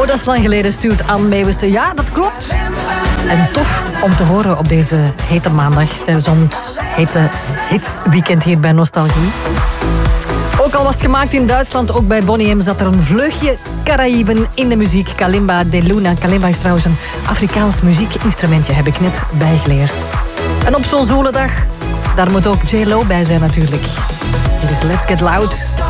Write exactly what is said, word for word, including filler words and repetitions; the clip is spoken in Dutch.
dat is lang geleden, stuurt Anne Meeuwissen. Ja, dat klopt. En tof om te horen op deze hete maandag tijdens ons hete hitsweekend hier bij Nostalgie. Ook al was het gemaakt in Duitsland, ook bij Boney M zat er een vleugje Caraïben in de muziek. Kalimba de Luna. Kalimba is trouwens een Afrikaans muziekinstrumentje, heb ik net bijgeleerd. En op zo'n zwoele dag, daar moet ook J Lo bij zijn natuurlijk. Dit is Let's Get Loud.